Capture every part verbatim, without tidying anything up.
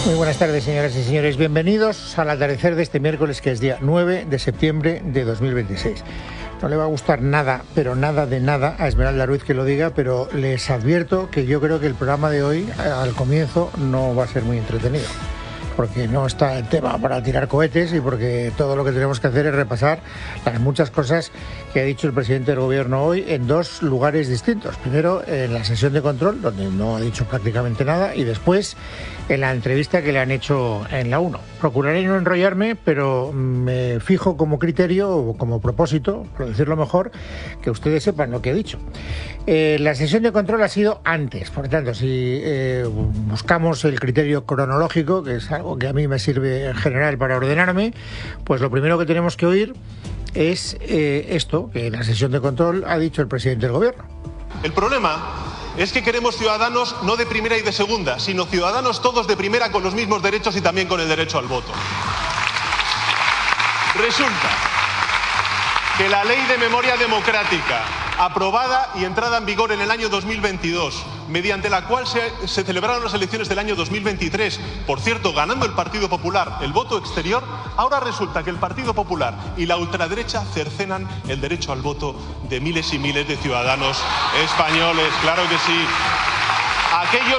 Muy buenas tardes, señoras y señores. Bienvenidos al atardecer de este miércoles, que es día nueve de septiembre de dos mil veintiséis. No le va a gustar nada, pero nada de nada a Esmeralda Ruiz que lo diga, pero les advierto que yo creo que el programa de hoy, al comienzo, no va a ser muy entretenido, porque no está el tema para tirar cohetes y porque todo lo que tenemos que hacer es repasar las muchas cosas que ha dicho el presidente del gobierno hoy en dos lugares distintos. Primero, en la sesión de control, donde no ha dicho prácticamente nada, y después en la entrevista que le han hecho en la uno. Procuraré no enrollarme, pero me fijo como criterio o como propósito, por decirlo mejor, que ustedes sepan lo que he dicho. Eh, la sesión de control ha sido antes, por tanto, si eh, buscamos el criterio cronológico, que es algo que a mí me sirve en general para ordenarme, pues lo primero que tenemos que oír es eh, esto, que en la sesión de control ha dicho el presidente del gobierno. El problema es que queremos ciudadanos no de primera y de segunda, sino ciudadanos todos de primera con los mismos derechos y también con el derecho al voto. Resulta que la Ley de Memoria Democrática, aprobada y entrada en vigor en el año dos mil veintidós, mediante la cual se, se celebraron las elecciones del año dos mil veintitrés, por cierto, ganando el Partido Popular el voto exterior, ahora resulta que el Partido Popular y la ultraderecha cercenan el derecho al voto de miles y miles de ciudadanos españoles. Claro que sí. Aquellos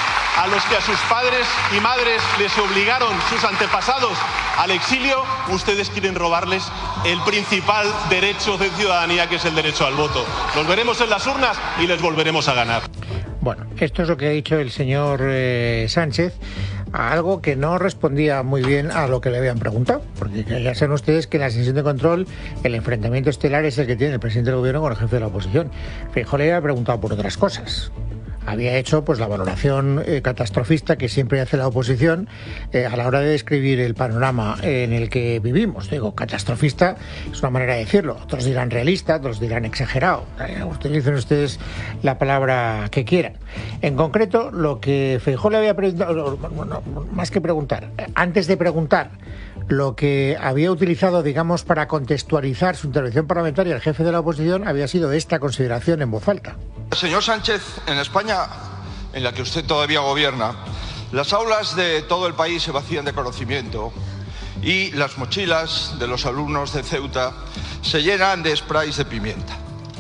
a los que a sus padres y madres les obligaron sus antepasados al exilio, ustedes quieren robarles el principal derecho de ciudadanía, que es el derecho al voto. Los veremos en las urnas y les volveremos a ganar. Bueno, esto es lo que ha dicho el señor eh, Sánchez, a algo que no respondía muy bien a lo que le habían preguntado, porque ya saben ustedes que en la sesión de control el enfrentamiento estelar es el que tiene el presidente del gobierno con el jefe de la oposición. Feijóo le había preguntado por otras cosas. Había hecho pues la valoración eh, catastrofista que siempre hace la oposición eh, a la hora de describir el panorama en el que vivimos. Digo, catastrofista es una manera de decirlo. Otros dirán realista, otros dirán exagerado. Eh, utilicen ustedes la palabra que quieran. En concreto, lo que Feijóo le había preguntado, bueno, más que preguntar, antes de preguntar, lo que había utilizado, digamos, para contextualizar su intervención parlamentaria el jefe de la oposición había sido esta consideración en voz alta. Señor Sánchez, en España, en la que usted todavía gobierna, las aulas de todo el país se vacían de conocimiento y las mochilas de los alumnos de Ceuta se llenan de sprays de pimienta.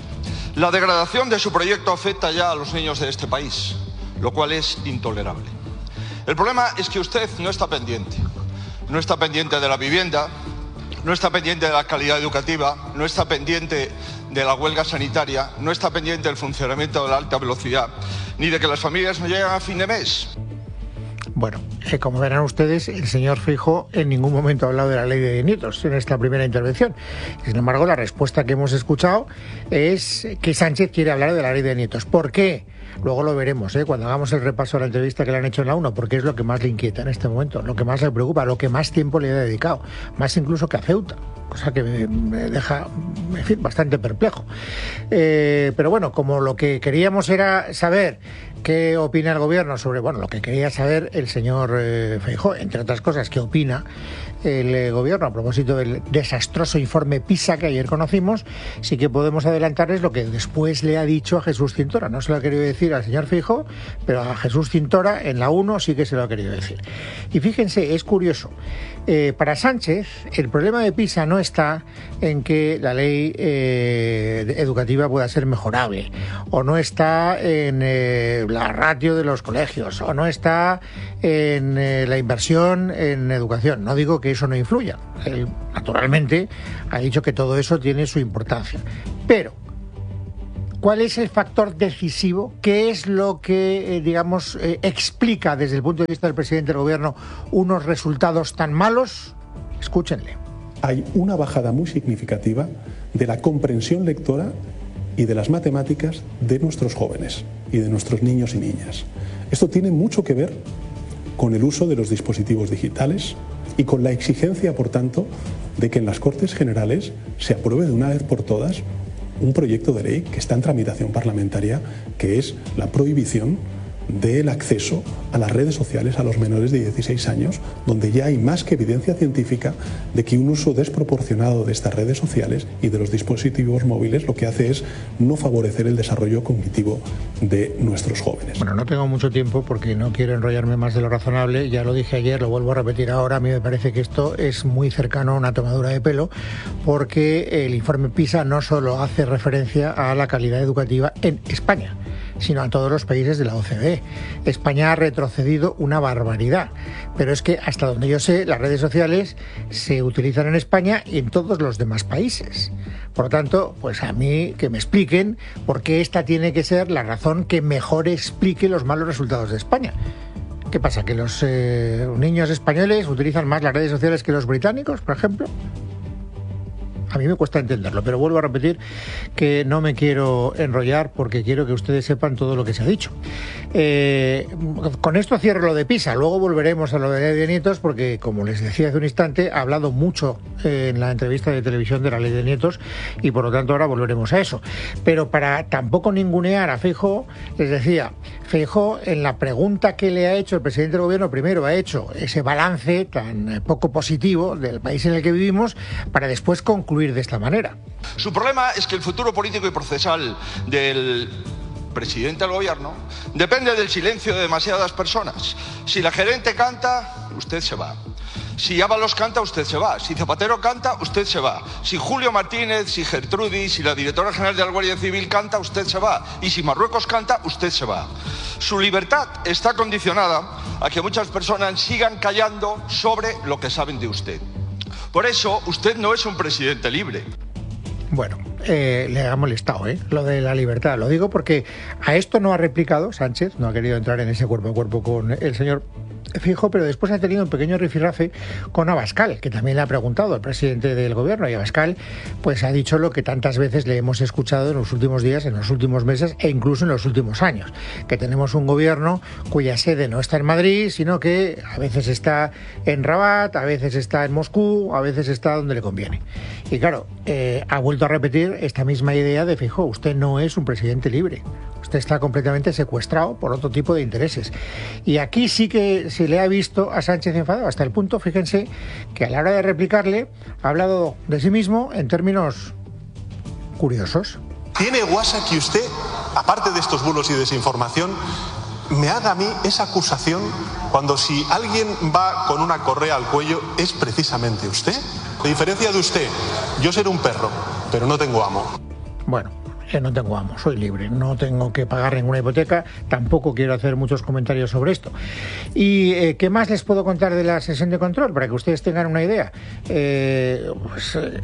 La degradación de su proyecto afecta ya a los niños de este país, lo cual es intolerable. El problema es que usted no está pendiente. No está pendiente de la vivienda, no está pendiente de la calidad educativa, no está pendiente de la huelga sanitaria, no está pendiente del funcionamiento de la alta velocidad, ni de que las familias no lleguen a fin de mes. Bueno, eh, como verán ustedes, el señor Feijóo en ningún momento ha hablado de la ley de nietos en esta primera intervención. Sin embargo, la respuesta que hemos escuchado es que Sánchez quiere hablar de la ley de nietos. ¿Por qué? Luego lo veremos, ¿eh? Cuando hagamos el repaso a la entrevista que le han hecho en la uno, porque es lo que más le inquieta en este momento, lo que más le preocupa, lo que más tiempo le ha dedicado, más incluso que a Ceuta, cosa que me, me deja, en fin, bastante perplejo. Eh, pero bueno, como lo que queríamos era saber qué opina el gobierno sobre, bueno, lo que quería saber el señor eh, Feijóo, entre otras cosas, qué opina el eh, gobierno a propósito del desastroso informe PISA que ayer conocimos, sí que podemos adelantarles lo que después le ha dicho a Jesús Cintora. No se lo ha querido decir al señor Feijóo, pero a Jesús Cintora en la uno sí que se lo ha querido decir. Y fíjense, es curioso, eh, para Sánchez el problema de PISA no está en que la ley eh, educativa pueda ser mejorable, o no está en eh, la ratio de los colegios, o no está en eh, la inversión en educación. No digo que eso no influya. Él, naturalmente, ha dicho que todo eso tiene su importancia. Pero, ¿cuál es el factor decisivo? ¿Qué es lo que, eh, digamos, eh, explica desde el punto de vista del presidente del gobierno unos resultados tan malos? Escúchenle. Hay una bajada muy significativa de la comprensión lectora y de las matemáticas de nuestros jóvenes y de nuestros niños y niñas. Esto tiene mucho que ver con el uso de los dispositivos digitales y con la exigencia, por tanto, de que en las Cortes Generales se apruebe de una vez por todas un proyecto de ley que está en tramitación parlamentaria, que es la prohibición del acceso a las redes sociales a los menores de dieciséis años, donde ya hay más que evidencia científica de que un uso desproporcionado de estas redes sociales y de los dispositivos móviles lo que hace es no favorecer el desarrollo cognitivo de nuestros jóvenes. Bueno, no tengo mucho tiempo porque no quiero enrollarme más de lo razonable, ya lo dije ayer, lo vuelvo a repetir ahora, a mí me parece que esto es muy cercano a una tomadura de pelo, porque el informe PISA no solo hace referencia a la calidad educativa en España, sino a todos los países de la O C D E. España ha retrocedido una barbaridad, pero es que hasta donde yo sé, las redes sociales se utilizan en España y en todos los demás países. Por lo tanto, pues a mí que me expliquen por qué esta tiene que ser la razón que mejor explique los malos resultados de España. ¿Qué pasa? ¿Que los eh, niños españoles utilizan más las redes sociales que los británicos, por ejemplo? A mí me cuesta entenderlo, pero vuelvo a repetir que no me quiero enrollar porque quiero que ustedes sepan todo lo que se ha dicho. Eh, con esto cierro lo de PISA, luego volveremos a lo de la ley de nietos porque, como les decía hace un instante, ha hablado mucho eh, en la entrevista de televisión de la ley de nietos y por lo tanto ahora volveremos a eso. Pero para tampoco ningunear a Feijóo, les decía, Feijóo en la pregunta que le ha hecho el presidente del gobierno, primero ha hecho ese balance tan poco positivo del país en el que vivimos para después concluir de esta manera. Su problema es que el futuro político y procesal del presidente del gobierno depende del silencio de demasiadas personas. Si la gerente canta, usted se va. Si Ábalos canta, usted se va. Si Zapatero canta, usted se va. Si Julio Martínez, si Gertrudis, si la directora general de la Guardia Civil canta, usted se va. Y si Marruecos canta, usted se va. Su libertad está condicionada a que muchas personas sigan callando sobre lo que saben de usted. Por eso, usted no es un presidente libre. Bueno, eh, le ha molestado, ¿eh? Lo de la libertad. Lo digo porque a esto no ha replicado Sánchez, no ha querido entrar en ese cuerpo a cuerpo con el señor Feijóo, pero después ha tenido un pequeño rifirrafe con Abascal, que también le ha preguntado al presidente del gobierno, y Abascal pues ha dicho lo que tantas veces le hemos escuchado en los últimos días, en los últimos meses e incluso en los últimos años, que tenemos un gobierno cuya sede no está en Madrid, sino que a veces está en Rabat, a veces está en Moscú, a veces está donde le conviene. Y claro, eh, ha vuelto a repetir esta misma idea de Feijóo, usted no es un presidente libre. Usted está completamente secuestrado por otro tipo de intereses. Y aquí sí que se le ha visto a Sánchez enfadado, hasta el punto, fíjense, que a la hora de replicarle ha hablado de sí mismo en términos curiosos. ¿Tiene guasa que usted, aparte de estos bulos y desinformación, me haga a mí esa acusación cuando si alguien va con una correa al cuello es precisamente usted? A diferencia de usted, yo seré un perro, pero no tengo amo. Bueno, eh, no tengo amo, soy libre, no tengo que pagar ninguna hipoteca, tampoco quiero hacer muchos comentarios sobre esto. ¿Y eh, qué más les puedo contar de la sesión de control para que ustedes tengan una idea? Eh, pues, eh,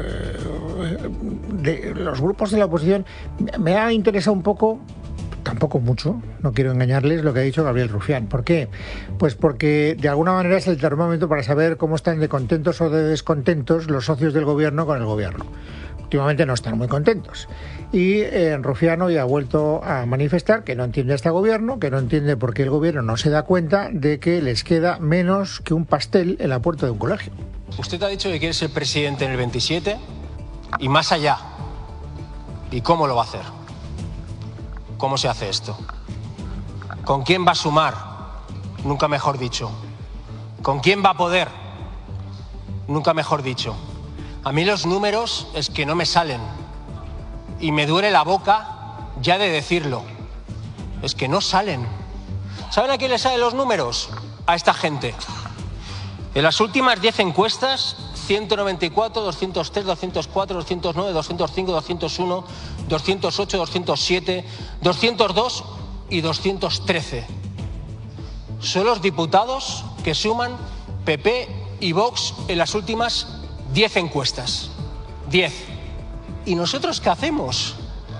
de los grupos de la oposición me ha interesado un poco. Tampoco mucho, no quiero engañarles, lo que ha dicho Gabriel Rufián. ¿Por qué? Pues porque de alguna manera es el termómetro para saber cómo están de contentos o de descontentos los socios del gobierno con el gobierno. Últimamente no están muy contentos. Y eh, Rufián hoy ha vuelto a manifestar que no entiende a este gobierno, que no entiende por qué el gobierno no se da cuenta de que les queda menos que un pastel en la puerta de un colegio. Usted ha dicho que quiere ser presidente en el veintisiete y más allá. ¿Y cómo lo va a hacer? ¿Cómo se hace esto? ¿Con quién va a sumar? Nunca mejor dicho. ¿Con quién va a poder? Nunca mejor dicho. A mí los números es que no me salen. Y me duele la boca ya de decirlo. Es que no salen. ¿Saben a quién le salen los números? A esta gente. En las últimas diez encuestas, ciento noventa y cuatro, doscientos tres, doscientos cuatro, doscientos nueve, doscientos cinco, doscientos uno, doscientos ocho, doscientos siete, doscientos dos y doscientos trece. Son los diputados que suman P P y Vox en las últimas diez encuestas. diez. ¿Y nosotros qué hacemos?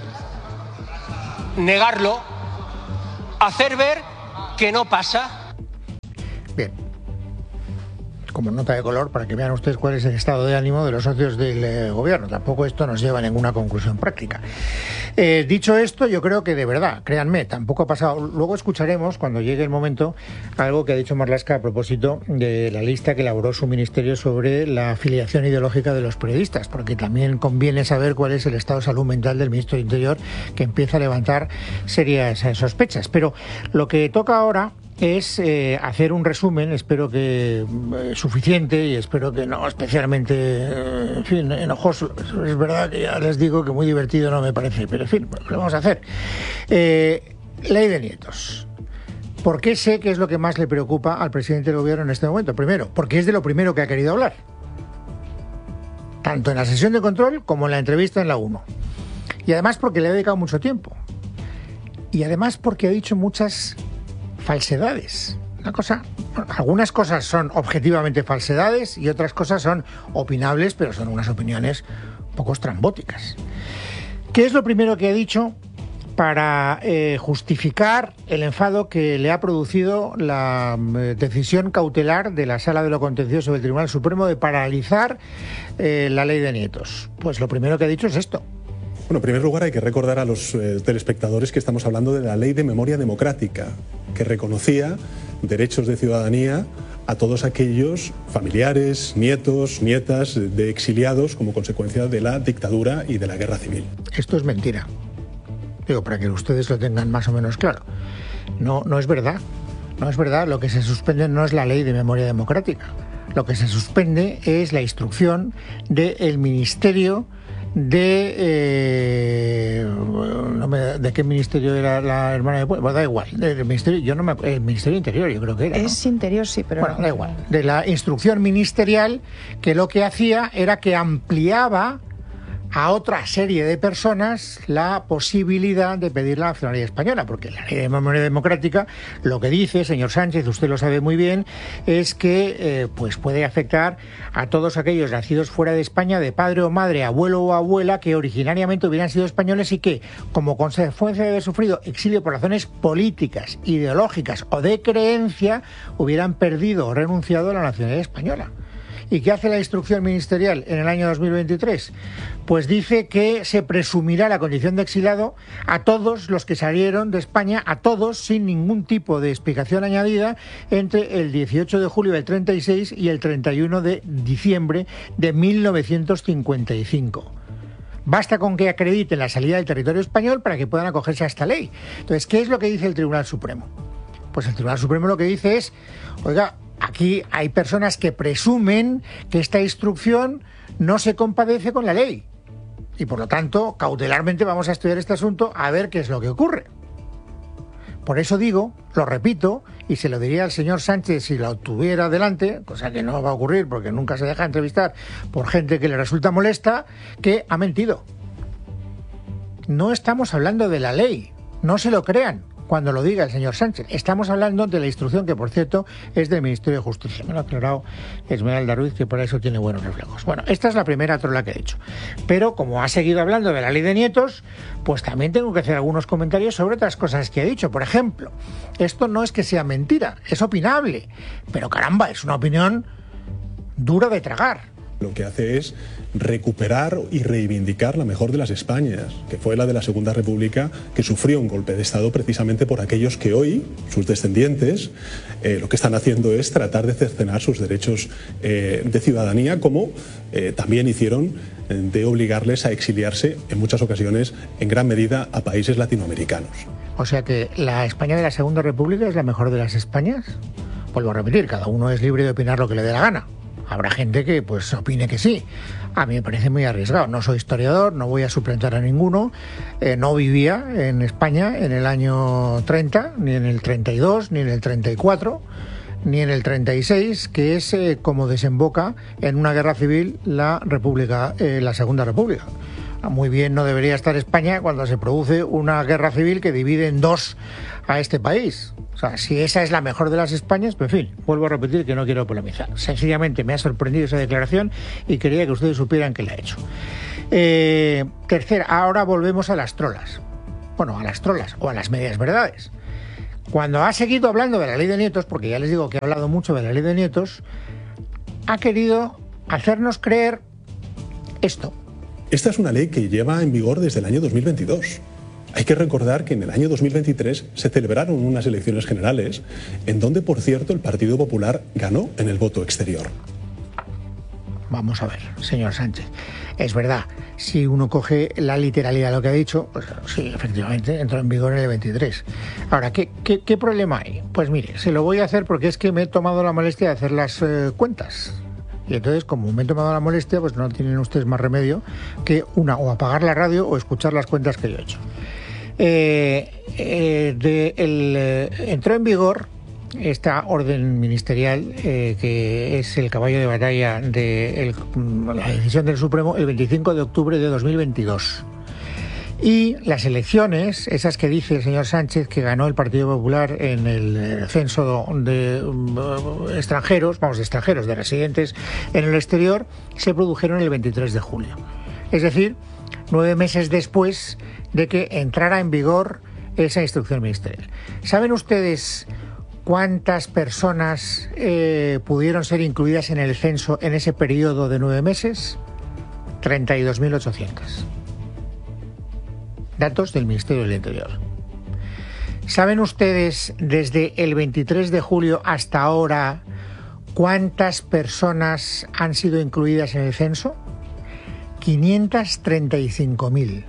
Negarlo, hacer ver que no pasa. Bien. como nota de color para que vean ustedes cuál es el estado de ánimo de los socios del eh, gobierno. Tampoco esto nos lleva a ninguna conclusión práctica. Eh, dicho esto, yo creo que de verdad, créanme, tampoco ha pasado. Luego escucharemos, cuando llegue el momento, algo que ha dicho Marlaska a propósito de la lista que elaboró su ministerio sobre la afiliación ideológica de los periodistas, porque también conviene saber cuál es el estado de salud mental del ministro de Interior, que empieza a levantar serias sospechas. Pero lo que toca ahora es eh, hacer un resumen, espero que eh, suficiente y espero que no especialmente, eh, en fin, enojoso. Es verdad que ya les digo que muy divertido no me parece, pero en fin, lo vamos a hacer. Eh, ley de nietos. ¿Por qué sé que es lo que más le preocupa al presidente del gobierno en este momento? Primero, porque es de lo primero que ha querido hablar, tanto en la sesión de control como en la entrevista en la uno. Y además porque le ha dedicado mucho tiempo. Y además porque ha dicho muchas falsedades. Una cosa, algunas cosas son objetivamente falsedades y otras cosas son opinables, pero son unas opiniones un poco estrambóticas. ¿Qué es lo primero que ha dicho para eh, justificar el enfado que le ha producido la eh, decisión cautelar de la Sala de lo Contencioso del Tribunal Supremo de paralizar eh, la ley de nietos? Pues lo primero que ha dicho es esto. Bueno, en primer lugar hay que recordar a los eh, telespectadores que estamos hablando de la Ley de Memoria Democrática, que reconocía derechos de ciudadanía a todos aquellos familiares, nietos, nietas de exiliados como consecuencia de la dictadura y de la guerra civil. Esto es mentira. Digo, para que ustedes lo tengan más o menos claro. No, no es verdad. No es verdad. Lo que se suspende no es la Ley de Memoria Democrática. Lo que se suspende es la instrucción del Ministerio de eh, no me, de qué ministerio era la hermana de Bueno, da igual, del ministerio, yo no me el Ministerio Interior, yo creo que era, ¿no? Es Interior, sí, pero bueno, da igual, de la instrucción ministerial que lo que hacía era que ampliaba a otra serie de personas la posibilidad de pedir la nacionalidad española, porque la Ley de Memoria Democrática lo que dice, señor Sánchez, usted lo sabe muy bien, es que eh, pues puede afectar a todos aquellos nacidos fuera de España, de padre o madre, abuelo o abuela, que originariamente hubieran sido españoles y que, como consecuencia de haber sufrido exilio por razones políticas, ideológicas o de creencia, hubieran perdido o renunciado a la nacionalidad española. ¿Y qué hace la instrucción ministerial en el año dos mil veintitrés? Pues dice que se presumirá la condición de exiliado a todos los que salieron de España, a todos, sin ningún tipo de explicación añadida, entre el dieciocho de julio del treinta y seis y el treinta y uno de diciembre de mil novecientos cincuenta y cinco. Basta con que acrediten la salida del territorio español para que puedan acogerse a esta ley. Entonces, ¿qué es lo que dice el Tribunal Supremo? Pues el Tribunal Supremo lo que dice es, oiga, aquí hay personas que presumen que esta instrucción no se compadece con la ley y, por lo tanto, cautelarmente vamos a estudiar este asunto a ver qué es lo que ocurre. Por eso digo, lo repito, y se lo diría al señor Sánchez si lo tuviera delante, cosa que no va a ocurrir porque nunca se deja entrevistar por gente que le resulta molesta, que ha mentido. No estamos hablando de la ley, no se lo crean cuando lo diga el señor Sánchez. Estamos hablando de la instrucción que, por cierto, es del Ministerio de Justicia. Me lo ha aclarado Esmeralda Ruiz, que para eso tiene buenos reflejos. Bueno, esta es la primera trola que he hecho. Pero como ha seguido hablando de la ley de nietos, pues también tengo que hacer algunos comentarios sobre otras cosas que ha dicho. Por ejemplo, esto no es que sea mentira, es opinable. Pero caramba, es una opinión dura de tragar. Lo que hace es recuperar y reivindicar la mejor de las Españas, que fue la de la Segunda República, que sufrió un golpe de Estado precisamente por aquellos que hoy, sus descendientes, eh, lo que están haciendo es tratar de cercenar sus derechos eh, de ciudadanía, como eh, también hicieron eh, de obligarles a exiliarse en muchas ocasiones, en gran medida, a países latinoamericanos. O sea que la España de la Segunda República es la mejor de las Españas. Vuelvo a repetir, cada uno es libre de opinar lo que le dé la gana. Habrá gente que pues opine que sí. A mí me parece muy arriesgado. No soy historiador, no voy a suplantar a ninguno. Eh, no vivía en España en el año treinta, ni en el treinta y dos, ni en el treinta y cuatro, ni en el treinta y seis, que es eh, como desemboca en una guerra civil la República, eh, la Segunda República. Muy bien no debería estar España cuando se produce una guerra civil que divide en dos a este país. O sea, si esa es la mejor de las Españas, pues en fin, vuelvo a repetir que no quiero polemizar. Sencillamente me ha sorprendido esa declaración y quería que ustedes supieran que la he hecho. Eh, tercera, ahora volvemos a las trolas. Bueno, a las trolas o a las medias verdades. Cuando ha seguido hablando de la ley de nietos, porque ya les digo que ha hablado mucho de la ley de nietos, ha querido hacernos creer esto. Esta es una ley que lleva en vigor desde el año dos mil veintidós. Hay que recordar que en el año dos mil veintitrés se celebraron unas elecciones generales en donde, por cierto, el Partido Popular ganó en el voto exterior. Vamos a ver, señor Sánchez. Es verdad, si uno coge la literalidad de lo que ha dicho, pues sí, efectivamente, entró en vigor en el veintitrés. Ahora, ¿qué, qué, qué problema hay? Pues mire, se lo voy a hacer porque es que me he tomado la molestia de hacer las eh, cuentas. Y entonces, como me he tomado la molestia, pues no tienen ustedes más remedio que una, o apagar la radio o escuchar las cuentas que yo he hecho. Eh, eh, de el, eh, entró en vigor esta orden ministerial, eh, que es el caballo de batalla de el, la decisión del Supremo, el veinticinco de octubre de dos mil veintidós. Y las elecciones, esas que dice el señor Sánchez que ganó el Partido Popular en el censo de uh, extranjeros, vamos, de extranjeros, de residentes en el exterior, se produjeron el veintitrés de julio. Es decir, nueve meses después de que entrara en vigor esa instrucción ministerial. ¿Saben ustedes cuántas personas eh, pudieron ser incluidas en el censo en ese periodo de nueve meses? treinta y dos mil ochocientas. Datos del Ministerio del Interior. ¿Saben ustedes desde el veintitrés de julio hasta ahora cuántas personas han sido incluidas en el censo? quinientas treinta y cinco mil.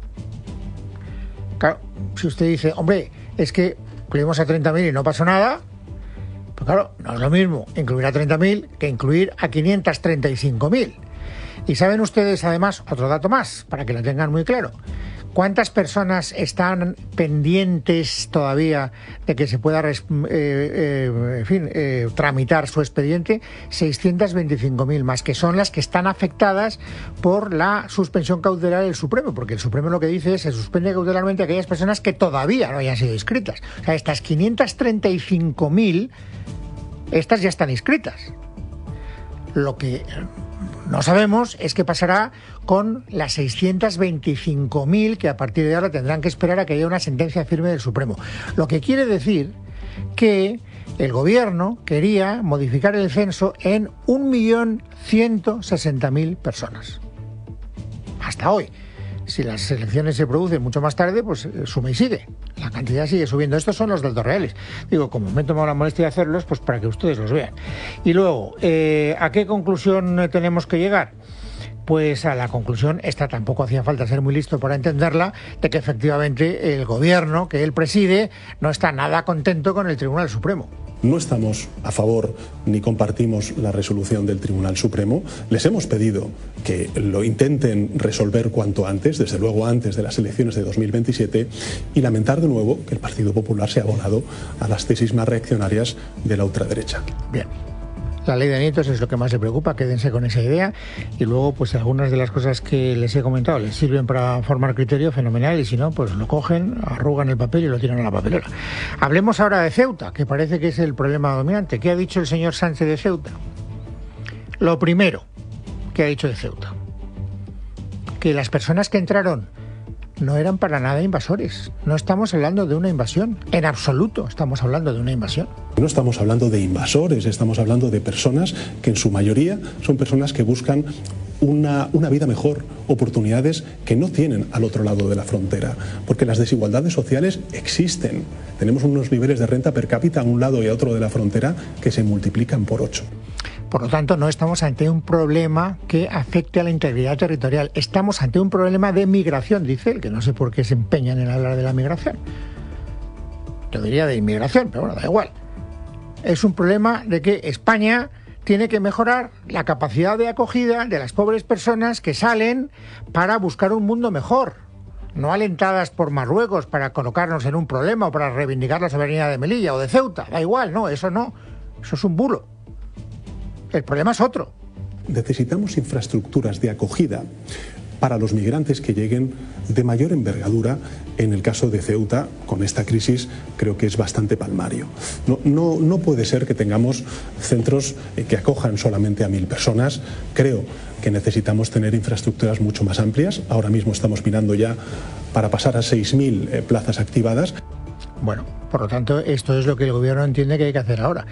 Claro, si usted dice, hombre, es que incluimos a treinta mil y no pasó nada, pues claro, no es lo mismo incluir a treinta mil que incluir a quinientas treinta y cinco mil. Y saben ustedes, además, otro dato más, para que lo tengan muy claro. ¿Cuántas personas están pendientes todavía de que se pueda eh, eh, en fin, eh, tramitar su expediente? seiscientas veinticinco mil más, que son las que están afectadas por la suspensión cautelar del Supremo, porque el Supremo lo que dice es que se suspende cautelarmente a aquellas personas que todavía no hayan sido inscritas. O sea, estas quinientas treinta y cinco mil, estas ya están inscritas. Lo que no sabemos es qué pasará con las seiscientas veinticinco mil que a partir de ahora tendrán que esperar a que haya una sentencia firme del Supremo. Lo que quiere decir que el gobierno quería modificar el censo en un millón ciento sesenta mil personas. Hasta hoy. Si las elecciones se producen mucho más tarde, pues suma y sigue. La cantidad sigue subiendo. Estos son los datos reales. Digo, como me he tomado la molestia de hacerlos, pues para que ustedes los vean. Y luego, eh, ¿a qué conclusión tenemos que llegar? Pues a la conclusión, esta tampoco hacía falta ser muy listo para entenderla, de que efectivamente el gobierno que él preside no está nada contento con el Tribunal Supremo. No estamos a favor ni compartimos la resolución del Tribunal Supremo. Les hemos pedido que lo intenten resolver cuanto antes, desde luego antes de las elecciones de dos mil veintisiete, y lamentar de nuevo que el Partido Popular se ha abonado a las tesis más reaccionarias de la ultraderecha. Bien. La ley de nietos es lo que más le preocupa, quédense con esa idea, y luego pues algunas de las cosas que les he comentado les sirven para formar criterio, fenomenal, y si no, pues lo cogen, arrugan el papel y lo tiran a la papelera. Hablemos ahora de Ceuta, que parece que es el problema dominante. ¿Qué ha dicho el señor Sánchez de Ceuta? Lo primero que ha dicho de Ceuta, que las personas que entraron no eran para nada invasores. No estamos hablando de una invasión. En absoluto estamos hablando de una invasión. No estamos hablando de invasores, estamos hablando de personas que en su mayoría son personas que buscan una, una vida mejor, oportunidades que no tienen al otro lado de la frontera. Porque las desigualdades sociales existen. Tenemos unos niveles de renta per cápita a un lado y a otro de la frontera que se multiplican por ocho. Por lo tanto, no estamos ante un problema que afecte a la integridad territorial. Estamos ante un problema de migración, dice él, que no sé por qué se empeñan en hablar de la migración. Yo diría de inmigración, pero bueno, da igual. Es un problema de que España tiene que mejorar la capacidad de acogida de las pobres personas que salen para buscar un mundo mejor. No alentadas por Marruecos para colocarnos en un problema o para reivindicar la soberanía de Melilla o de Ceuta. Da igual, no, eso no. Eso es un bulo. El problema es otro. Necesitamos infraestructuras de acogida para los migrantes que lleguen de mayor envergadura. En el caso de Ceuta, con esta crisis, creo que es bastante palmario. No, no, no puede ser que tengamos centros que acojan solamente a mil personas. Creo que necesitamos tener infraestructuras mucho más amplias. Ahora mismo estamos mirando ya para pasar a seis mil eh, plazas activadas. Bueno, por lo tanto, esto es lo que el gobierno entiende que hay que hacer ahora,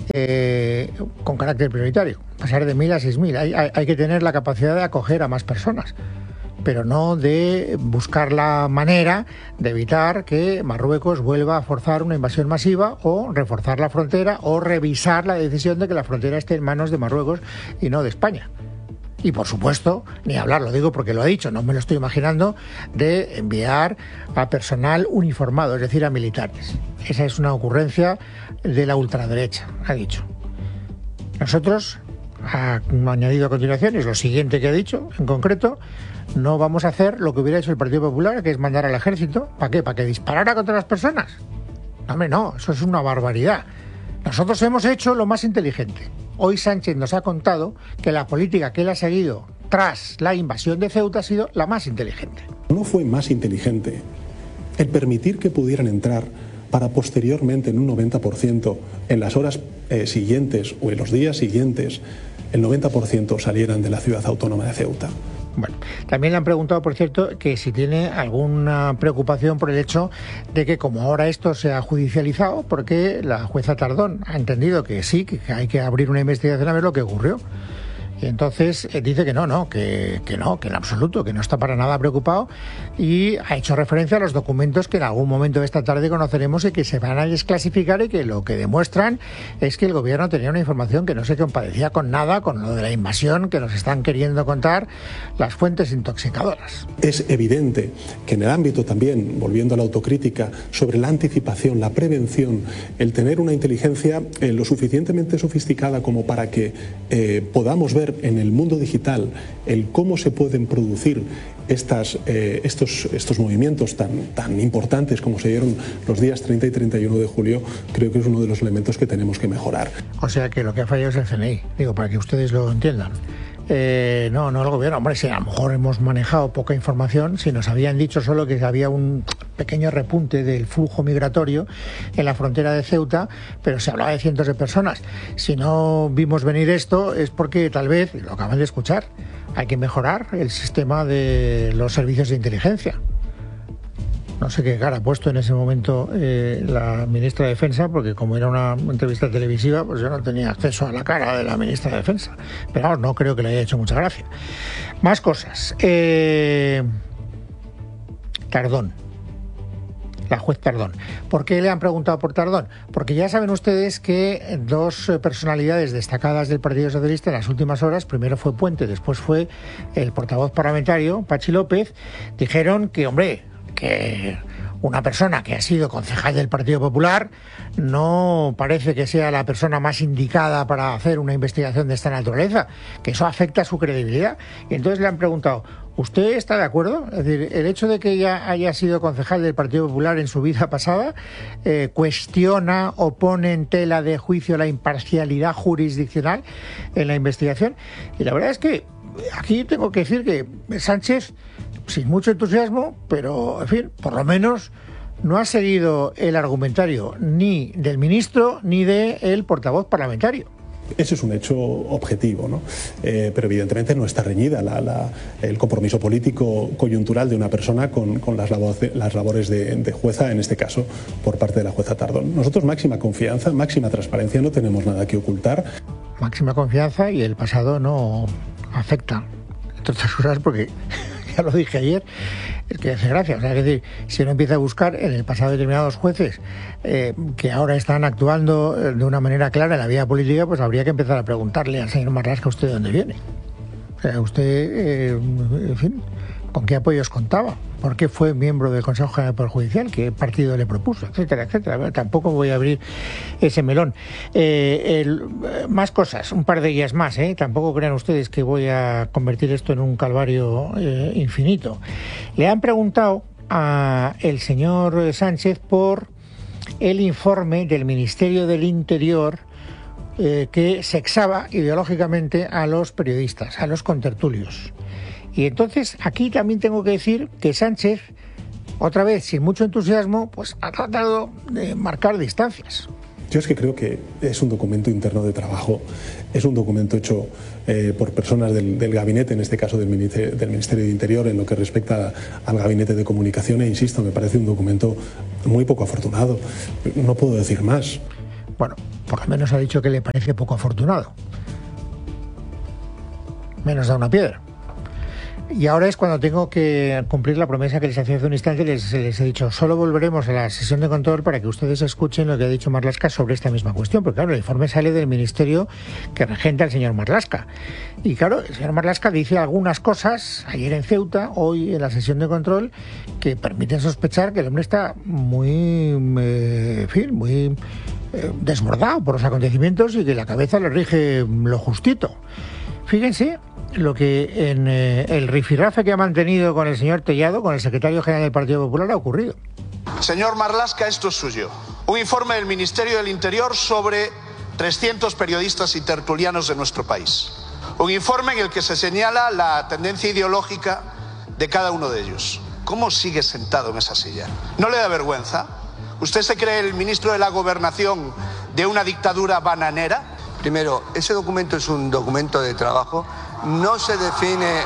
eh, con carácter prioritario, pasar de mil a seis mil. Hay, hay, hay que tener la capacidad de acoger a más personas, pero no de buscar la manera de evitar que Marruecos vuelva a forzar una invasión masiva o reforzar la frontera o revisar la decisión de que la frontera esté en manos de Marruecos y no de España. Y por supuesto, ni hablar, lo digo porque lo ha dicho, no me lo estoy imaginando, de enviar a personal uniformado, es decir, a militares. Esa es una ocurrencia de la ultraderecha, ha dicho. Nosotros, ha añadido a continuación, es lo siguiente que ha dicho, en concreto, no vamos a hacer lo que hubiera hecho el Partido Popular, que es mandar al ejército. ¿Para qué? ¿Para que disparara contra las personas? No, hombre, no, eso es una barbaridad. Nosotros hemos hecho lo más inteligente. Hoy Sánchez nos ha contado que la política que él ha seguido tras la invasión de Ceuta ha sido la más inteligente. No fue más inteligente el permitir que pudieran entrar para posteriormente en un noventa por ciento en las horas eh, siguientes o en los días siguientes el noventa por ciento salieran de la ciudad autónoma de Ceuta. Bueno, también le han preguntado, por cierto, que si tiene alguna preocupación por el hecho de que como ahora esto se ha judicializado, porque la jueza Tardón ha entendido que sí, que hay que abrir una investigación a ver lo que ocurrió. Y entonces eh, dice que no, no, que, que no, que en absoluto, que no está para nada preocupado, y ha hecho referencia a los documentos que en algún momento de esta tarde conoceremos y que se van a desclasificar y que lo que demuestran es que el gobierno tenía una información que no se compadecía con nada, con lo de la invasión que nos están queriendo contar las fuentes intoxicadoras. Es evidente que en el ámbito también, volviendo a la autocrítica, sobre la anticipación, la prevención, el tener una inteligencia eh, lo suficientemente sofisticada como para que eh, podamos ver en el mundo digital el cómo se pueden producir estas, eh, estos, estos movimientos tan, tan importantes como se dieron los días treinta y treinta y uno de julio, creo que es uno de los elementos que tenemos que mejorar. O sea que lo que ha fallado es el C N I, digo, para que ustedes lo entiendan. Eh, no, no el gobierno. Hombre, si a lo mejor hemos manejado poca información, si nos habían dicho solo que había un pequeño repunte del flujo migratorio en la frontera de Ceuta, pero se hablaba de cientos de personas. Si no vimos venir esto es porque tal vez, lo acaban de escuchar, hay que mejorar el sistema de los servicios de inteligencia. No sé qué cara ha puesto en ese momento eh, la ministra de Defensa, porque como era una entrevista televisiva, pues yo no tenía acceso a la cara de la ministra de Defensa. Pero vamos, no creo que le haya hecho mucha gracia. Más cosas. Eh... Tardón. La juez Tardón. ¿Por qué le han preguntado por Tardón? Porque ya saben ustedes que dos personalidades destacadas del Partido Socialista en las últimas horas, primero fue Puente, después fue el portavoz parlamentario, Pachi López, dijeron que, hombre, que una persona que ha sido concejal del Partido Popular no parece que sea la persona más indicada para hacer una investigación de esta naturaleza, que eso afecta a su credibilidad. Y entonces le han preguntado, ¿usted está de acuerdo? Es decir, el hecho de que ella haya sido concejal del Partido Popular en su vida pasada eh, cuestiona o pone en tela de juicio la imparcialidad jurisdiccional en la investigación. Y la verdad es que aquí tengo que decir que Sánchez, sin mucho entusiasmo, pero en fin, por lo menos no ha seguido el argumentario ni del ministro ni del portavoz parlamentario. Ese es un hecho objetivo, ¿no? Eh, pero evidentemente no está reñida la, la, el compromiso político coyuntural de una persona con, con las, labores, las labores de, de jueza, en este caso por parte de la jueza Tardón. Nosotros máxima confianza, máxima transparencia, no tenemos nada que ocultar. Máxima confianza y el pasado no afecta, entre otras cosas porque, ya lo dije ayer, es que hace gracia. O sea, es decir, si uno empieza a buscar en el pasado determinados jueces eh, que ahora están actuando de una manera clara en la vida política, pues habría que empezar a preguntarle al señor Marlaska usted de dónde viene. O sea, usted, eh, en fin, ¿con qué apoyos contaba? ¿Por qué fue miembro del Consejo General del Poder Judicial? ¿Qué partido le propuso? Etcétera, etcétera. Bueno, tampoco voy a abrir ese melón. Eh, el, más cosas, un par de ellas más. ¿eh? Tampoco crean ustedes que voy a convertir esto en un calvario eh, infinito. Le han preguntado a el señor Sánchez por el informe del Ministerio del Interior eh, que sexaba ideológicamente a los periodistas, a los contertulios. Y entonces aquí también tengo que decir que Sánchez, otra vez sin mucho entusiasmo, pues ha tratado de marcar distancias. Yo es que creo que es un documento interno de trabajo, es un documento hecho eh, por personas del, del gabinete, en este caso del Ministerio, del Ministerio de Interior, en lo que respecta al gabinete de comunicación, e insisto, me parece un documento muy poco afortunado. No puedo decir más. Bueno, por lo menos ha dicho que le parece poco afortunado. Menos da una piedra. Y ahora es cuando tengo que cumplir la promesa que les hacía hace un instante. Les, les he dicho, solo volveremos a la sesión de control para que ustedes escuchen lo que ha dicho Marlaska sobre esta misma cuestión, porque claro, el informe sale del ministerio que regenta el señor Marlaska. Y claro, el señor Marlaska dice algunas cosas, ayer en Ceuta, hoy en la sesión de control, que permiten sospechar que el hombre está muy, eh, en fin, muy eh, desbordado por los acontecimientos y que la cabeza le rige lo justito. Fíjense lo que en eh, el rifirrafe que ha mantenido con el señor Tellado, con el secretario general del Partido Popular, ha ocurrido. Señor Marlaska, esto es suyo. Un informe del Ministerio del Interior sobre trescientos periodistas y tertulianos de nuestro país. Un informe en el que se señala la tendencia ideológica de cada uno de ellos. ¿Cómo sigue sentado en esa silla? ¿No le da vergüenza? ¿Usted se cree el ministro de la Gobernación de una dictadura bananera? Primero, ese documento es un documento de trabajo. No se define...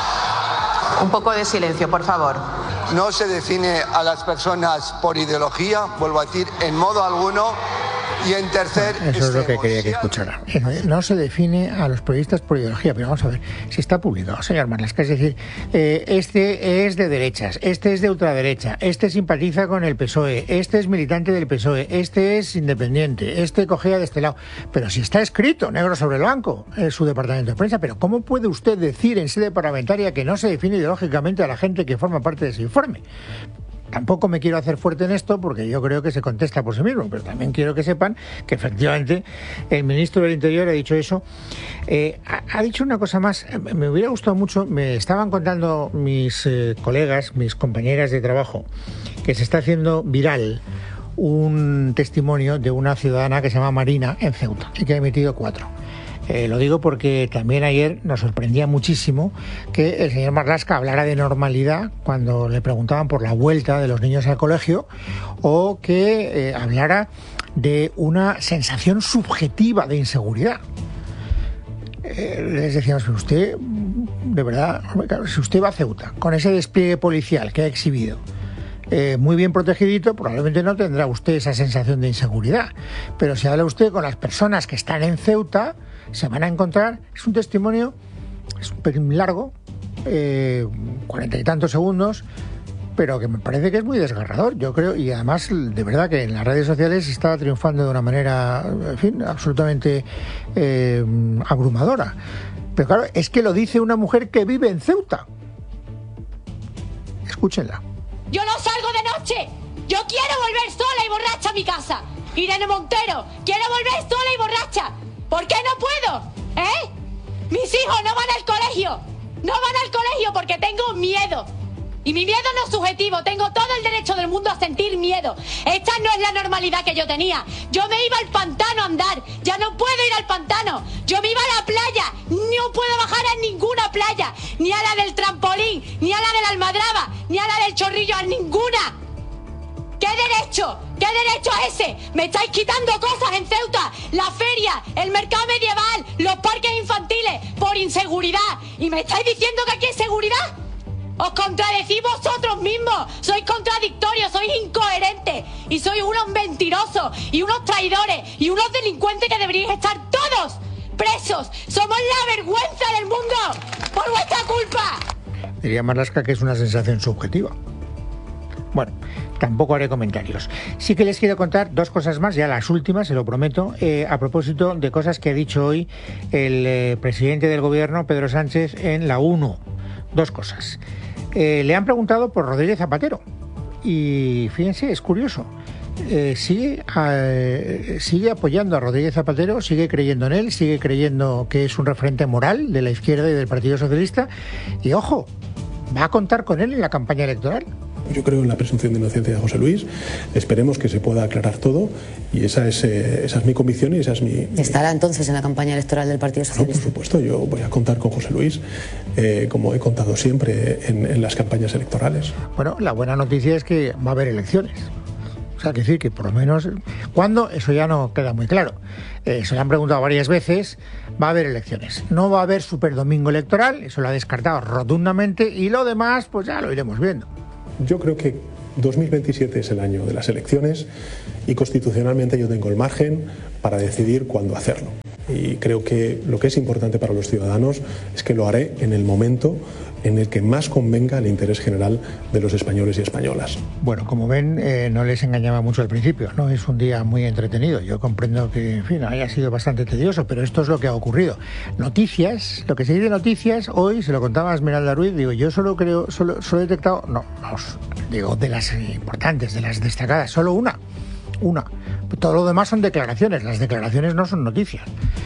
Un poco de silencio, por favor. No se define a las personas por ideología, vuelvo a decir, en modo alguno. Y en tercer... Bueno, eso es lo que quería que escuchara. No se define a los periodistas por ideología, pero vamos a ver, si está publicado, señor Marlaska, es decir, eh, este es de derechas, este es de ultraderecha, este simpatiza con el P S O E, este es militante del P S O E, este es independiente, este cogea de este lado. Pero si está escrito, negro sobre blanco, en su departamento de prensa, pero ¿cómo puede usted decir en sede parlamentaria que no se define ideológicamente a la gente que forma parte de ese informe? Tampoco me quiero hacer fuerte en esto porque yo creo que se contesta por sí mismo, pero también quiero que sepan que efectivamente el ministro del Interior ha dicho eso. Eh, ha, ha dicho una cosa más, me hubiera gustado mucho, me estaban contando mis eh, colegas, mis compañeras de trabajo, que se está haciendo viral un testimonio de una ciudadana que se llama Marina en Ceuta y que ha emitido cuatro. Eh, lo digo porque también ayer nos sorprendía muchísimo que el señor Marlaska hablara de normalidad cuando le preguntaban por la vuelta de los niños al colegio, o que eh, hablara de una sensación subjetiva de inseguridad. Eh, les decíamos, pero usted, de verdad, si usted va a Ceuta con ese despliegue policial que ha exhibido, Eh, muy bien protegidito, probablemente no tendrá usted esa sensación de inseguridad. Pero si habla usted con las personas que están en Ceuta, se van a encontrar, es un testimonio, es un pelín largo, eh, cuarenta y tantos segundos, pero que me parece que es muy desgarrador, yo creo, y además de verdad que en las redes sociales está triunfando de una manera, en fin, absolutamente eh, abrumadora. Pero claro, es que lo dice una mujer que vive en Ceuta. Escúchenla. Yo no salgo de noche. Yo quiero volver sola y borracha a mi casa. Irene Montero, quiero volver sola y borracha. ¿Por qué no puedo? ¿Eh? Mis hijos no van al colegio. No van al colegio porque tengo miedo. Y mi miedo no es subjetivo. Tengo todo el derecho del mundo a sentir miedo. Esta no es la normalidad que yo tenía. Yo me iba al pantano a andar. Ya no puedo ir al pantano. Yo me iba a la playa. No puedo bajar a ninguna playa. Ni a la del trampolín, ni a la de la Almadraba, ni a la del Chorrillo, a ninguna. ¿Qué derecho? ¿Qué derecho es ese? Me estáis quitando cosas en Ceuta. La feria, el mercado medieval, los parques infantiles, por inseguridad. ¿Y me estáis diciendo que aquí hay seguridad? Os contradecís vosotros mismos. Sois contradictorios, sois incoherentes. Y sois unos mentirosos, y unos traidores, y unos delincuentes que deberíais estar todos presos. Somos la vergüenza del mundo por vuestra culpa. Diría Marlaska que es una sensación subjetiva. Bueno, tampoco haré comentarios. Sí que les quiero contar dos cosas más, ya las últimas, se lo prometo, eh, a propósito de cosas que ha dicho hoy el eh, presidente del gobierno, Pedro Sánchez, en la ONU. Dos cosas. Eh, le han preguntado por Rodríguez Zapatero y fíjense, es curioso. Eh, sigue, eh, sigue apoyando a Rodríguez Zapatero, sigue creyendo en él, sigue creyendo que es un referente moral de la izquierda y del Partido Socialista. Y ojo, va a contar con él en la campaña electoral. Yo creo en la presunción de inocencia de José Luis. Esperemos que se pueda aclarar todo y esa es, eh, esa es mi convicción y esa es mi... ¿Estará entonces en la campaña electoral del Partido Socialista? No, por supuesto, yo voy a contar con José Luis eh, como he contado siempre en, en las campañas electorales. Bueno, la buena noticia es que va a haber elecciones. O sea, que decir que por lo menos, ¿cuándo? Eso ya no queda muy claro. Eh, se lo han preguntado varias veces, va a haber elecciones. No va a haber superdomingo electoral, eso lo ha descartado rotundamente, y lo demás, pues ya lo iremos viendo. Yo creo que dos mil veintisiete es el año de las elecciones y constitucionalmente yo tengo el margen para decidir cuándo hacerlo. Y creo que lo que es importante para los ciudadanos es que lo haré en el momento en el que más convenga el interés general de los españoles y españolas. Bueno, como ven, eh, no les engañaba mucho al principio, ¿no? Es un día muy entretenido. Yo comprendo que, en fin, haya sido bastante tedioso, pero esto es lo que ha ocurrido. Noticias, lo que se dice noticias, hoy se lo contaba a Esmeralda Ruiz, digo, yo solo creo, solo, solo he detectado, no, vamos, digo, de las importantes, de las destacadas, solo una, una. Todo lo demás son declaraciones, las declaraciones no son noticias.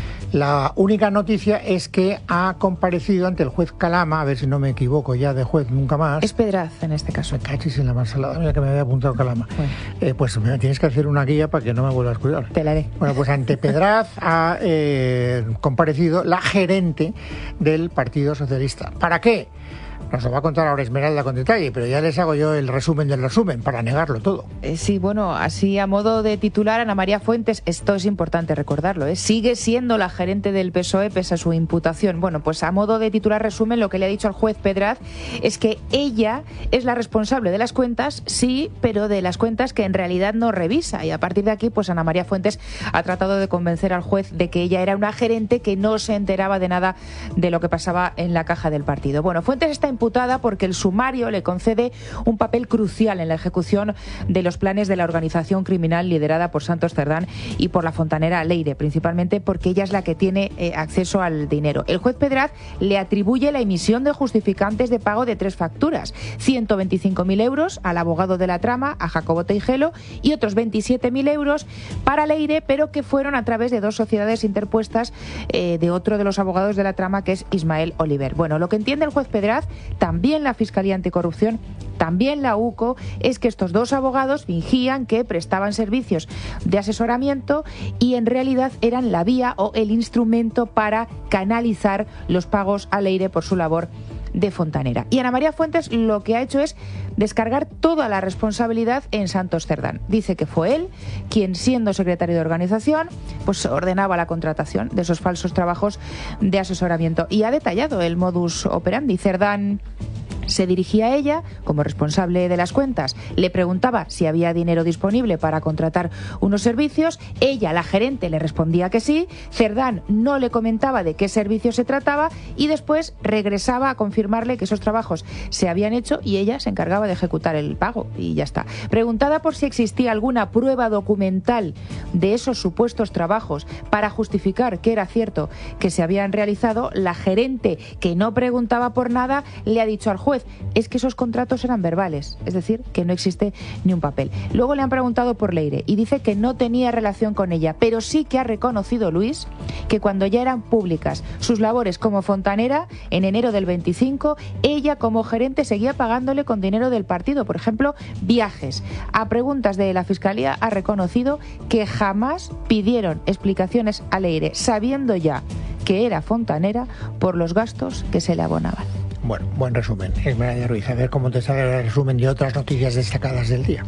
La única noticia es que ha comparecido ante el juez Calama, a ver si no me equivoco ya de juez nunca más. Es Pedraz en este caso. Me cachis en la mansalada, mira que me había apuntado Calama. Bueno. Eh, pues me tienes que hacer una guía para que no me vuelvas a cuidar. Te la haré. Bueno, pues ante Pedraz ha eh, comparecido la gerente del Partido Socialista. ¿Para qué? Nos lo va a contar ahora Esmeralda con detalle, pero ya les hago yo el resumen del resumen para negarlo todo. Eh, sí, bueno, así a modo de titular, Ana María Fuentes, esto es importante recordarlo, ¿eh? sigue siendo la gerente del P S O E pese a su imputación. Bueno, pues a modo de titular resumen, lo que le ha dicho al juez Pedraz es que ella es la responsable de las cuentas, sí, pero de las cuentas que en realidad no revisa. Y a partir de aquí, pues Ana María Fuentes ha tratado de convencer al juez de que ella era una gerente que no se enteraba de nada de lo que pasaba en la caja del partido. Bueno, Fuentes está imputada porque el sumario le concede un papel crucial en la ejecución de los planes de la organización criminal liderada por Santos Cerdán y por la fontanera Leire, principalmente porque ella es la que tiene eh, acceso al dinero. El juez Pedraz le atribuye la emisión de justificantes de pago de tres facturas, ciento veinticinco mil euros al abogado de la trama, a Jacobo Teijelo, y otros veintisiete mil euros para Leire, pero que fueron a través de dos sociedades interpuestas eh, de otro de los abogados de la trama, que es Ismael Oliver. Bueno, lo que entiende el juez Pedraz, también la Fiscalía Anticorrupción, también la U C O, es que estos dos abogados fingían que prestaban servicios de asesoramiento y en realidad eran la vía o el instrumento para canalizar los pagos a Leire por su labor de fontanera. Y Ana María Fuentes lo que ha hecho es descargar toda la responsabilidad en Santos Cerdán. Dice que fue él quien, siendo secretario de organización, pues ordenaba la contratación de esos falsos trabajos de asesoramiento. Y ha detallado el modus operandi. Cerdán se dirigía a ella como responsable de las cuentas, le preguntaba si había dinero disponible para contratar unos servicios, ella, la gerente, le respondía que sí, Cerdán no le comentaba de qué servicio se trataba y después regresaba a confirmarle que esos trabajos se habían hecho y ella se encargaba de ejecutar el pago y ya está. Preguntada por si existía alguna prueba documental de esos supuestos trabajos para justificar que era cierto que se habían realizado, la gerente, que no preguntaba por nada, le ha dicho al juez: es que esos contratos eran verbales, es decir, que no existe ni un papel. Luego le han preguntado por Leire y dice que no tenía relación con ella, pero sí que ha reconocido Luis que cuando ya eran públicas sus labores como fontanera, en enero del veinticinco, ella como gerente seguía pagándole con dinero del partido, por ejemplo, viajes. A preguntas de la Fiscalía ha reconocido que jamás pidieron explicaciones a Leire, sabiendo ya que era fontanera, por los gastos que se le abonaban. Bueno, buen resumen, Esmeralda Ruiz. A ver cómo te sale el resumen de otras noticias destacadas del día.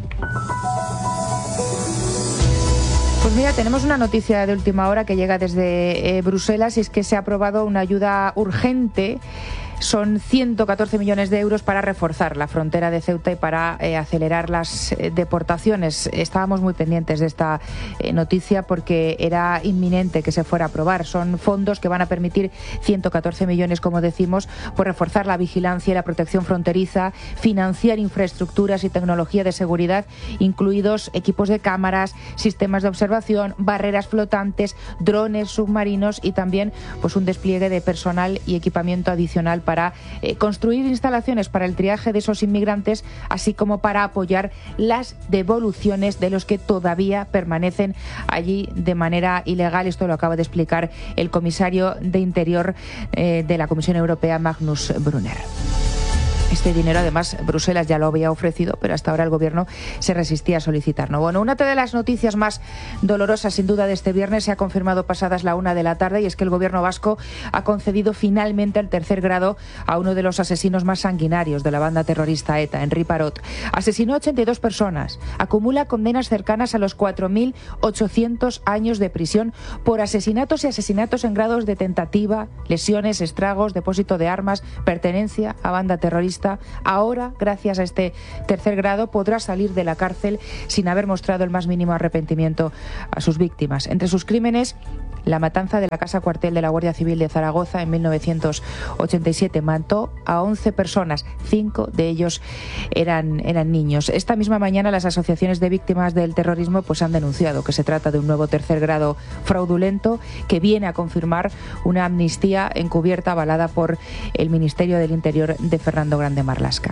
Pues mira, tenemos una noticia de última hora que llega desde eh, Bruselas, y es que se ha aprobado una ayuda urgente. Son ciento catorce millones de euros para reforzar la frontera de Ceuta y para eh, acelerar las eh, deportaciones. Estábamos muy pendientes de esta eh, noticia porque era inminente que se fuera a aprobar. Son fondos que van a permitir ciento catorce millones, como decimos, por reforzar la vigilancia y la protección fronteriza, financiar infraestructuras y tecnología de seguridad, incluidos equipos de cámaras, sistemas de observación, barreras flotantes, drones submarinos y también pues un despliegue de personal y equipamiento adicional para eh, construir instalaciones para el triaje de esos inmigrantes, así como para apoyar las devoluciones de los que todavía permanecen allí de manera ilegal. Esto lo acaba de explicar el comisario de Interior eh, de la Comisión Europea, Magnus Brunner. Este dinero, además, Bruselas ya lo había ofrecido, pero hasta ahora el Gobierno se resistía a solicitarlo. Bueno, una de las noticias más dolorosas, sin duda, de este viernes se ha confirmado pasadas la una de la tarde, y es que el Gobierno vasco ha concedido finalmente el tercer grado a uno de los asesinos más sanguinarios de la banda terrorista ETA, Henri Parot. Asesinó a ochenta y dos personas, acumula condenas cercanas a los cuatro mil ochocientos años de prisión por asesinatos y asesinatos en grados de tentativa, lesiones, estragos, depósito de armas, pertenencia a banda terrorista. Ahora, gracias a este tercer grado, podrá salir de la cárcel sin haber mostrado el más mínimo arrepentimiento a sus víctimas. Entre sus crímenes, la matanza de la casa cuartel de la Guardia Civil de Zaragoza en mil novecientos ochenta y siete. Mató a once personas, cinco de ellos eran, eran niños. Esta misma mañana las asociaciones de víctimas del terrorismo pues han denunciado que se trata de un nuevo tercer grado fraudulento que viene a confirmar una amnistía encubierta avalada por el Ministerio del Interior de Fernando Grande Marlaska.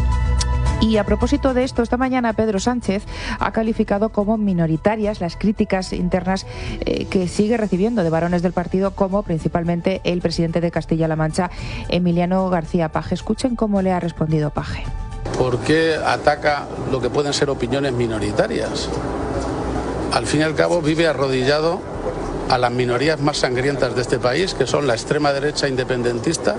Y a propósito de esto, esta mañana Pedro Sánchez ha calificado como minoritarias las críticas internas eh, que sigue recibiendo de varones del partido, como principalmente el presidente de Castilla-La Mancha, Emiliano García Paje. Escuchen cómo le ha respondido Paje. ¿Por qué ataca lo que pueden ser opiniones minoritarias? Al fin y al cabo vive arrodillado a las minorías más sangrientas de este país, que son la extrema derecha independentista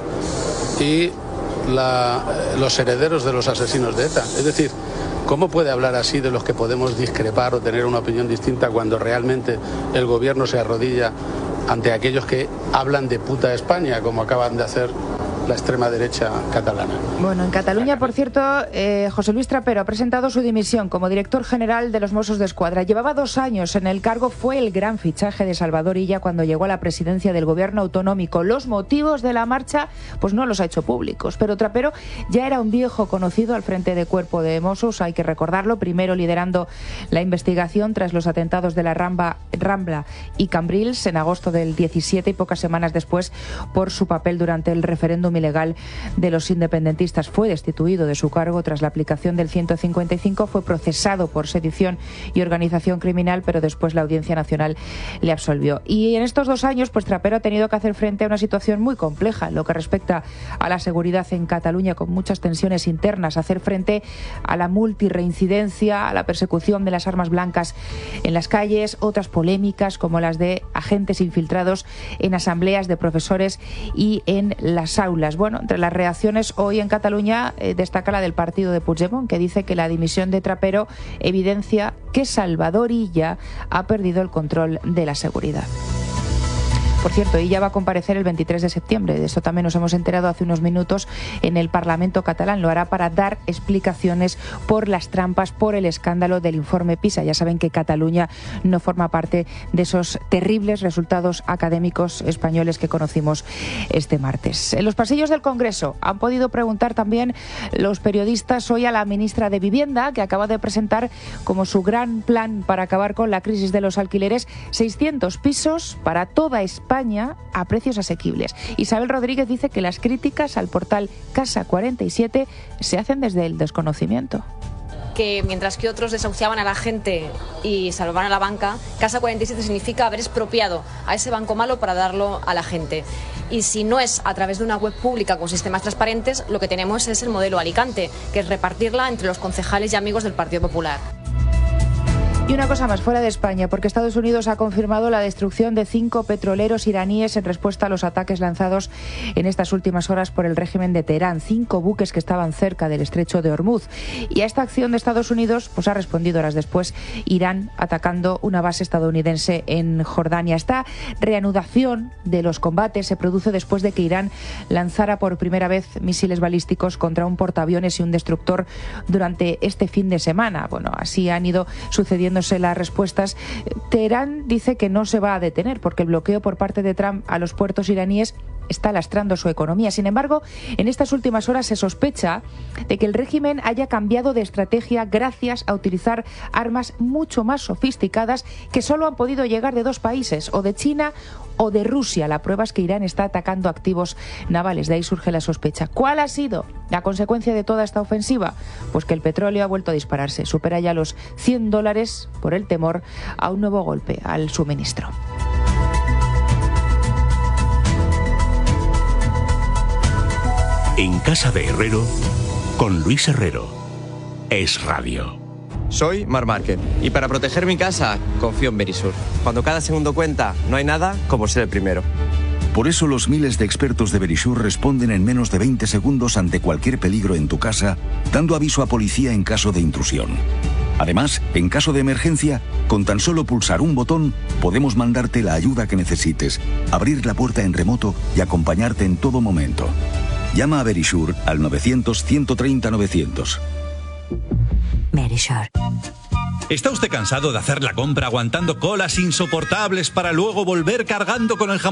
y La, los herederos de los asesinos de ETA. Es decir, ¿cómo puede hablar así de los que podemos discrepar o tener una opinión distinta cuando realmente el gobierno se arrodilla ante aquellos que hablan de puta España, como acaban de hacer la extrema derecha catalana? Bueno, en Cataluña, por cierto, eh, José Luis Trapero ha presentado su dimisión como director general de los Mossos d'Esquadra. Llevaba dos años en el cargo, fue el gran fichaje de Salvador Illa cuando llegó a la presidencia del gobierno autonómico. Los motivos de la marcha pues no los ha hecho públicos, pero Trapero ya era un viejo conocido al frente de cuerpo de Mossos, hay que recordarlo, primero liderando la investigación tras los atentados de la Rambla, Rambla y Cambrils en agosto del diecisiete, y pocas semanas después por su papel durante el referéndum ilegal de los independentistas. Fue destituido de su cargo tras la aplicación del ciento cincuenta y cinco, fue procesado por sedición y organización criminal, pero después la Audiencia Nacional le absolvió. Y en estos dos años, pues Trapero ha tenido que hacer frente a una situación muy compleja en lo que respecta a la seguridad en Cataluña, con muchas tensiones internas, hacer frente a la multirreincidencia, a la persecución de las armas blancas en las calles, otras polémicas como las de agentes infiltrados en asambleas de profesores y en las aulas. Bueno, entre las reacciones hoy en Cataluña eh, destaca la del partido de Puigdemont, que dice que la dimisión de Trapero evidencia que Salvador Illa ha perdido el control de la seguridad. Por cierto, Illa va a comparecer el veintitrés de septiembre. De eso también nos hemos enterado hace unos minutos en el Parlamento catalán. Lo hará para dar explicaciones por las trampas, por el escándalo del informe PISA. Ya saben que Cataluña no forma parte de esos terribles resultados académicos españoles que conocimos este martes. En los pasillos del Congreso han podido preguntar también los periodistas hoy a la ministra de Vivienda, que acaba de presentar como su gran plan para acabar con la crisis de los alquileres seiscientos pisos para toda España España a precios asequibles. Isabel Rodríguez dice que las críticas al portal Casa cuarenta y siete se hacen desde el desconocimiento. Que mientras que otros desahuciaban a la gente y salvaban a la banca, Casa cuarenta y siete significa haber expropiado a ese banco malo para darlo a la gente. Y si no es a través de una web pública con sistemas transparentes, lo que tenemos es el modelo Alicante, que es repartirla entre los concejales y amigos del Partido Popular. Y una cosa más, fuera de España, porque Estados Unidos ha confirmado la destrucción de cinco petroleros iraníes en respuesta a los ataques lanzados en estas últimas horas por el régimen de Teherán. Cinco buques que estaban cerca del estrecho de Hormuz. Y a esta acción de Estados Unidos pues ha respondido horas después Irán atacando una base estadounidense en Jordania. Esta reanudación de los combates se produce después de que Irán lanzara por primera vez misiles balísticos contra un portaaviones y un destructor durante este fin de semana. Bueno, así han ido sucediendo las respuestas. Teherán dice que no se va a detener porque el bloqueo por parte de Trump a los puertos iraníes está lastrando su economía. Sin embargo, en estas últimas horas se sospecha de que el régimen haya cambiado de estrategia gracias a utilizar armas mucho más sofisticadas que solo han podido llegar de dos países, o de China o de Rusia. La prueba es que Irán está atacando activos navales. De ahí surge la sospecha. ¿Cuál ha sido la consecuencia de toda esta ofensiva? Pues que el petróleo ha vuelto a dispararse. Supera ya los cien dólares por el temor a un nuevo golpe al suministro. En casa de Herrero, con Luis Herrero. Es Radio. Soy Mar Márquez y para proteger mi casa confío en Verisur. Cuando cada segundo cuenta, no hay nada como ser el primero. Por eso los miles de expertos de Verisur responden en menos de veinte segundos ante cualquier peligro en tu casa, dando aviso a policía en caso de intrusión. Además, en caso de emergencia, con tan solo pulsar un botón, podemos mandarte la ayuda que necesites, abrir la puerta en remoto y acompañarte en todo momento. Llama a Verisur al novecientos, ciento treinta, novecientos. Verisur. ¿Está usted cansado de hacer la compra aguantando colas insoportables para luego volver cargando con el jamón